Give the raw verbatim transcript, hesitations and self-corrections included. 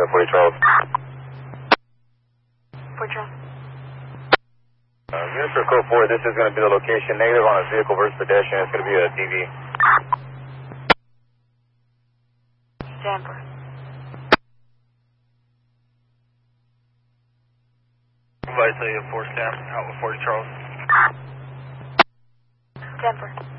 uh, forty Charles. forty Charles. Uh, units for code four, this is going to be the location. Negative on a vehicle versus pedestrian. It's going to be a D V. Denver. Advise a four stamp out with forty Charles. Denver.